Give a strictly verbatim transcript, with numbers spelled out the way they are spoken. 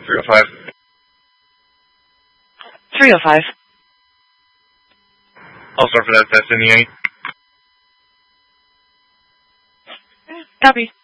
three oh five. three oh five. I'll start for that Destiny eight. Copy.